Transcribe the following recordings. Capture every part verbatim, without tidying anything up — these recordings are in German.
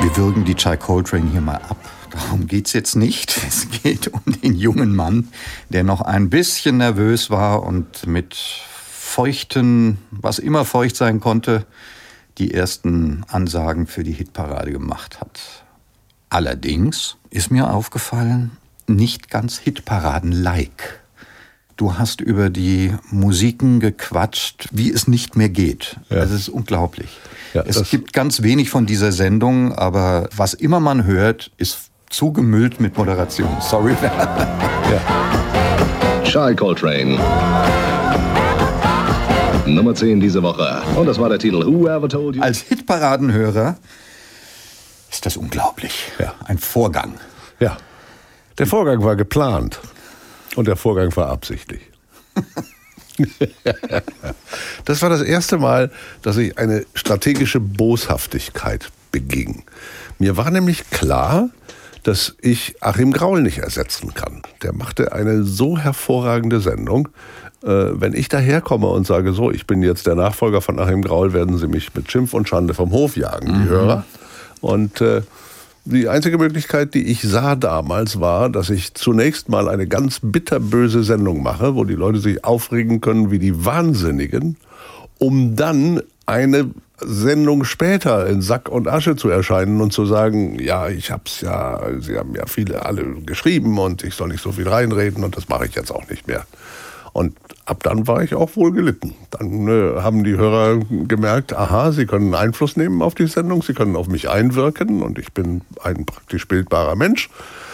Wir würgen die Chai Coltrane hier mal ab. Darum geht's jetzt nicht. Es geht um den jungen Mann, der noch ein bisschen nervös war und mit feuchten, was immer feucht sein konnte, die ersten Ansagen für die Hitparade gemacht hat. Allerdings ist mir aufgefallen, nicht ganz Hitparaden-like. Du hast über die Musiken gequatscht, wie es nicht mehr geht. Ja. Das ist unglaublich. Ja, es gibt ganz wenig von dieser Sendung, aber was immer man hört, ist zugemüllt mit Moderation. Sorry. Ja. Chai Coltrane. Nummer zehn diese Woche. Und das war der Titel Whoever Told You. Als Hitparadenhörer ist das unglaublich. Ja. Ein Vorgang. Ja. Der Vorgang war geplant. Und der Vorgang war absichtlich. Das war das erste Mal, dass ich eine strategische Boshaftigkeit beging. Mir war nämlich klar, dass ich Achim Graul nicht ersetzen kann. Der machte eine so hervorragende Sendung. Wenn ich daherkomme und sage, so, ich bin jetzt der Nachfolger von Achim Graul, werden Sie mich mit Schimpf und Schande vom Hof jagen, die mhm. Hörer. Und äh, die einzige Möglichkeit, die ich sah damals, war, dass ich zunächst mal eine ganz bitterböse Sendung mache, wo die Leute sich aufregen können wie die Wahnsinnigen, um dann eine Sendung später in Sack und Asche zu erscheinen und zu sagen, ja, ich hab's ja, Sie haben ja viele alle geschrieben und ich soll nicht so viel reinreden und das mache ich jetzt auch nicht mehr. Und ab dann war ich auch wohl gelitten. Dann äh, haben die Hörer gemerkt, aha, sie können Einfluss nehmen auf die Sendung, sie können auf mich einwirken und ich bin ein praktisch bildbarer Mensch.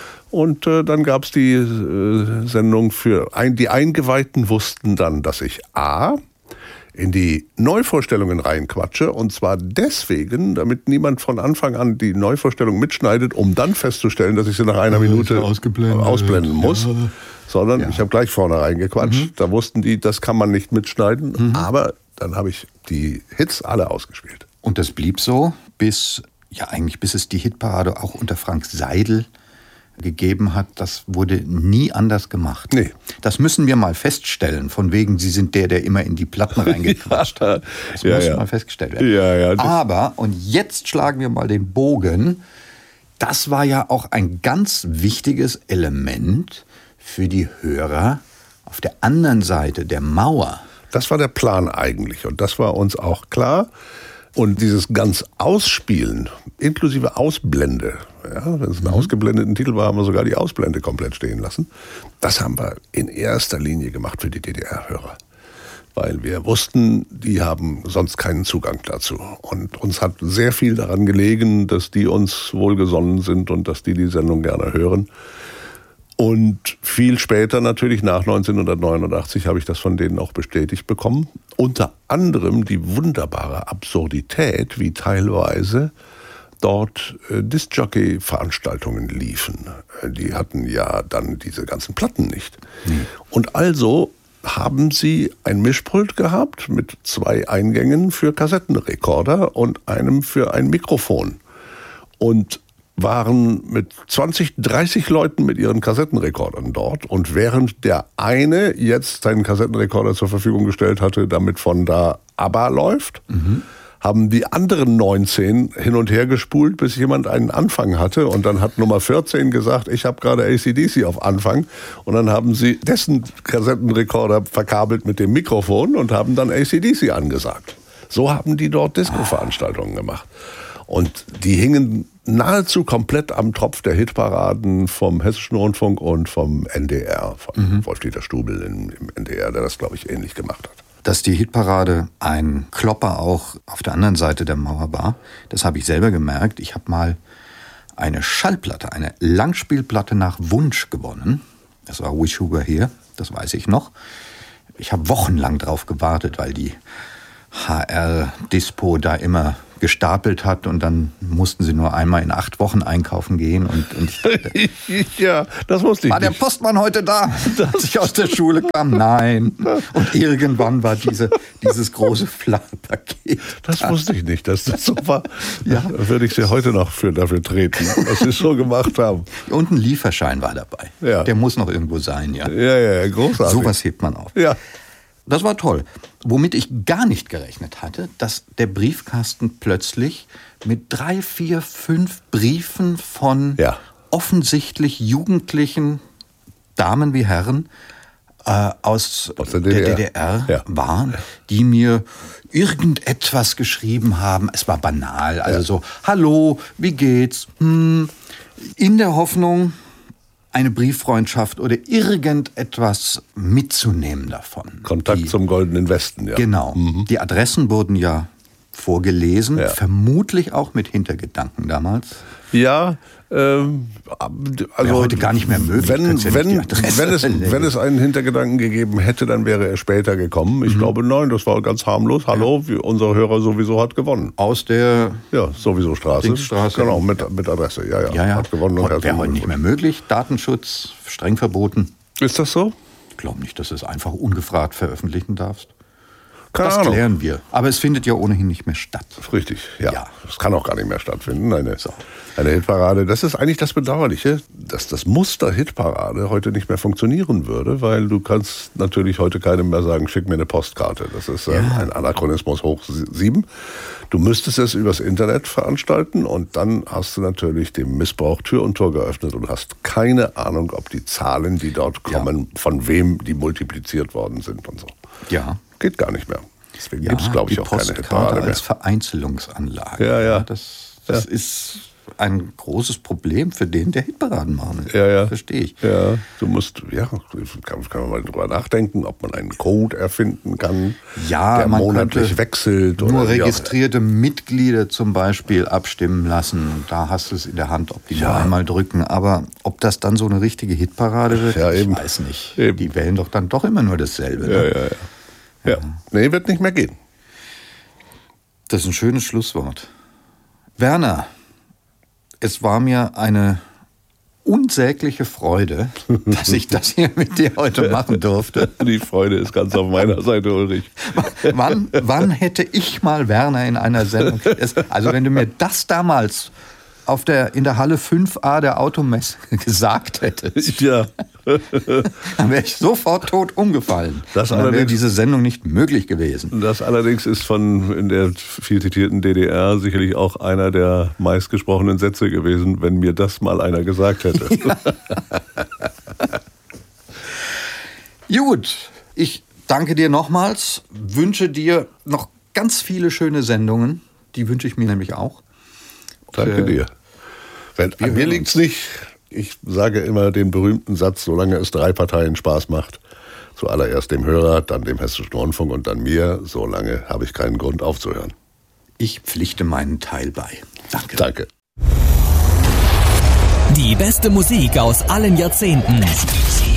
Und äh, dann gab es die äh, Sendung für, ein, die Eingeweihten wussten dann, dass ich A, in die Neuvorstellungen reinquatsche und zwar deswegen, damit niemand von Anfang an die Neuvorstellung mitschneidet, um dann festzustellen, dass ich sie nach einer Minute ausblenden muss. Ja. Sondern ja. ich habe gleich vorne reingequatscht. Mhm. Da wussten die, das kann man nicht mitschneiden. Mhm. Aber dann habe ich die Hits alle ausgespielt. Und das blieb so, bis, ja eigentlich bis es die Hitparade auch unter Frank Seidel gegeben hat. Das wurde nie anders gemacht. Nee. Das müssen wir mal feststellen. Von wegen, Sie sind der, der immer in die Platten reingequatscht hat. Das ja, muss ja. mal festgestellt werden. Ja, ja, Aber, und jetzt schlagen wir mal den Bogen, das war ja auch ein ganz wichtiges Element für die Hörer auf der anderen Seite der Mauer. Das war der Plan eigentlich und das war uns auch klar. Und dieses ganz Ausspielen, inklusive Ausblende, ja, wenn es einen mhm. ausgeblendeten Titel war, haben wir sogar die Ausblende komplett stehen lassen. Das haben wir in erster Linie gemacht für die D D R-Hörer. Weil wir wussten, die haben sonst keinen Zugang dazu. Und uns hat sehr viel daran gelegen, dass die uns wohlgesonnen sind und dass die die Sendung gerne hören. Und viel später, natürlich nach neunzehnhundertneunundachtzig, habe ich das von denen auch bestätigt bekommen. Unter anderem die wunderbare Absurdität, wie teilweise dort äh, Disc-Jockey-Veranstaltungen liefen. Die hatten ja dann diese ganzen Platten nicht. Mhm. Und also haben sie ein Mischpult gehabt mit zwei Eingängen für Kassettenrekorder und einem für ein Mikrofon. Und waren mit zwanzig, dreißig Leuten mit ihren Kassettenrekordern dort. Und während der eine jetzt seinen Kassettenrekorder zur Verfügung gestellt hatte, damit von da ABBA läuft, mhm. haben die anderen neunzehn hin und her gespult, bis jemand einen Anfang hatte. Und dann hat Nummer vierzehn gesagt, ich habe gerade A C D C auf Anfang. Und dann haben sie dessen Kassettenrekorder verkabelt mit dem Mikrofon und haben dann A C D C angesagt. So haben die dort Disco-Veranstaltungen gemacht. Und die hingen nahezu komplett am Tropf der Hitparaden vom Hessischen Rundfunk und vom N D R, von mhm. Wolf-Dieter Stubel im, im N D R, der das, glaube ich, ähnlich gemacht hat. Dass die Hitparade ein Klopper auch auf der anderen Seite der Mauer war, das habe ich selber gemerkt. Ich habe mal eine Schallplatte, eine Langspielplatte nach Wunsch gewonnen. Das war Wish You Were Here, das weiß ich noch. Ich habe wochenlang drauf gewartet, weil die H R-Dispo da immer gestapelt hat und dann mussten sie nur einmal in acht Wochen einkaufen gehen. Und, und ich dachte, ja, das wusste ich war nicht. der Postmann heute da, als ich aus der Schule kam? Nein. Und irgendwann war diese, dieses große Flammpaket. Das wusste ich nicht, dass das so war. Ja. Da würde ich Sie heute noch für, dafür treten, was Sie so gemacht haben. Und ein Lieferschein war dabei. Ja. Der muss noch irgendwo sein, ja. Ja, ja, großartig. Sowas hebt man auf. Ja. Das war toll. Womit ich gar nicht gerechnet hatte, dass der Briefkasten plötzlich mit drei, vier, fünf Briefen von Ja. offensichtlich jugendlichen Damen wie Herren äh, aus, Aus der der D D R, D D R ja. waren, die mir irgendetwas geschrieben haben. Es war banal, also Ja. so, hallo, wie geht's? Hm, in der Hoffnung, eine Brieffreundschaft oder irgendetwas mitzunehmen davon. Kontakt die, zum Goldenen Westen, ja. Genau. Mhm. Die Adressen wurden ja vorgelesen, Ja. vermutlich auch mit Hintergedanken damals. Ja, ähm, also Wäre heute gar nicht mehr möglich. Wenn, Könntest ja nicht wenn, die Adresse wenn, es, verlegen. wenn es einen Hintergedanken gegeben hätte, dann wäre er später gekommen. Ich Mhm. glaube, nein, das war ganz harmlos. Hallo, wie unser Hörer sowieso hat gewonnen. Aus der Ja, sowieso Straße. Dingsstraße. Genau, mit, mit Adresse. Ja, ja, ja, ja. hat gewonnen und Heute- herzlichen wäre heute nicht mehr Glückwunsch. möglich. Datenschutz streng verboten. Ist das so? Ich glaube nicht, dass du es einfach ungefragt veröffentlichen darfst. Keine das Ahnung. klären wir. Aber es findet ja ohnehin nicht mehr statt. Richtig, ja. Ja. Das kann auch gar nicht mehr stattfinden. Eine, So. eine Hitparade. Das ist eigentlich das Bedauerliche, dass das Muster Hitparade heute nicht mehr funktionieren würde, weil du kannst natürlich heute keinem mehr sagen, schick mir eine Postkarte. Das ist ähm, Ja. ein Anachronismus hoch sieben. Du müsstest es übers Internet veranstalten und dann hast du natürlich dem Missbrauch Tür und Tor geöffnet und hast keine Ahnung, ob die Zahlen, die dort Ja. kommen, von wem die multipliziert worden sind und so. Ja. Geht gar nicht mehr. Deswegen Ja, gibt es, glaube ich, die auch keine Postkarte Hitparade mehr. als Vereinzelungsanlage. Ja, ja. Das, das ist ein großes Problem für den, der Hitparaden machen will. Ja, ja. Verstehe ich. Ja, du musst, ja, kann, kann man mal drüber nachdenken, ob man einen Code erfinden kann, Ja, der man monatlich könnte wechselt. Nur oder wie auch- registrierte Mitglieder zum Beispiel abstimmen lassen. Da hast du es in der Hand, ob die Ja. nur einmal drücken. Aber ob das dann so eine richtige Hitparade wird, Ja, ich eben. weiß nicht. Eben. Die wählen doch dann doch immer nur dasselbe. Ja, Ne? ja, ja. ja. Nee, wird nicht mehr gehen. Das ist ein schönes Schlusswort. Werner, es war mir eine unsägliche Freude, dass ich das hier mit dir heute machen durfte. Die Freude ist ganz auf meiner Seite, Ulrich. Wann, wann hätte ich mal Werner in einer Sendung? Es, also wenn du mir das damals auf der, in der Halle fünf a der Automesse gesagt hättest, Ja, dann wäre ich sofort tot umgefallen. Das Und dann wäre allerdings- diese Sendung nicht möglich gewesen. das allerdings ist von in der viel zitierten D D R sicherlich auch einer der meistgesprochenen Sätze gewesen, wenn mir das mal einer gesagt hätte. Gut, ich danke dir nochmals, wünsche dir noch ganz viele schöne Sendungen. Die wünsche ich mir nämlich auch. Danke Äh, dir. Wenn, wir an mir hören liegt's nicht. Ich sage immer den berühmten Satz, solange es drei Parteien Spaß macht, zuallererst dem Hörer, dann dem Hessischen Rundfunk und dann mir, solange habe ich keinen Grund aufzuhören. Ich pflichte meinen Teil bei. Danke. Danke. Die beste Musik aus allen Jahrzehnten.